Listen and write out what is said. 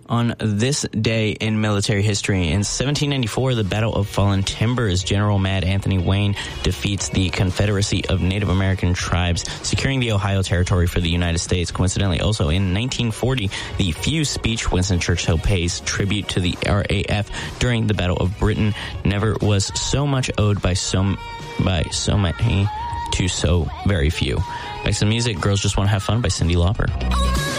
On this day in military history, in 1794, the Battle of Fallen Timbers, General Mad Anthony Wayne defeats the Confederacy of Native American Tribes, securing the Ohio Territory for the United States. Coincidentally, also in 1940, the Fuse speech Winston Churchill pays tribute to the RAF during the Battle of Britain. Never was so much owed by so many to so very few. Back to the music, Girls Just Want to Have Fun by Cyndi Lauper.